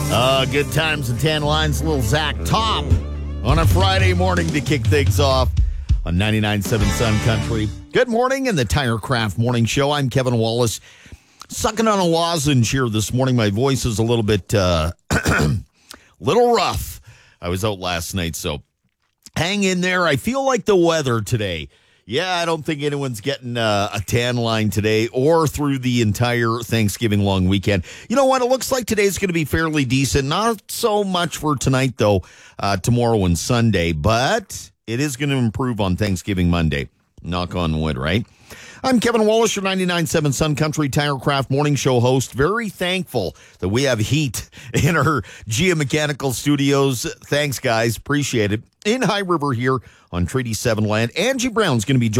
Good times and tan lines. Little Zach Top on a Friday morning to kick things off on 99.7 Sun Country. Good morning in the TireCraft Morning Show. I'm Kevin Wallace. Sucking on a lozenge here this morning. My voice is a little bit, little rough. I was out last night, so hang in there. I feel like the weather today. Yeah, I don't think anyone's getting a tan line today or through the entire Thanksgiving long weekend. You know what? It looks like today's going to be fairly decent. Not so much for tonight, though, tomorrow and Sunday, but it is going to improve on Thanksgiving Monday. Knock on wood, right? I'm Kevin Wallace, your 99.7 Sun Country TireCraft Morning Show host. Very thankful that we have heat in our geomechanical studios. Thanks, guys. Appreciate it. In High River here on Treaty 7 land. Angie Brown's going to be